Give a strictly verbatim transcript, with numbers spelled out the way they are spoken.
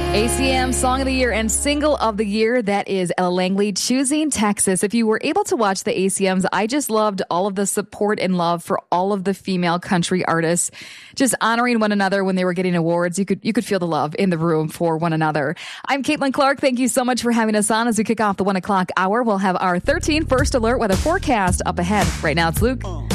A C M Song of the Year and Single of the Year. That is Ella Langley, Choosing Texas. If you were able to watch the A C Ms, I just loved all of the support and love for all of the female country artists, just honoring one another when they were getting awards. You could you could feel the love in the room for one another. I'm Caitlin Clark. Thank you so much for having us on. As we kick off the one o'clock hour, we'll have our thirteen First Alert weather forecast up ahead. Right now, it's Luke.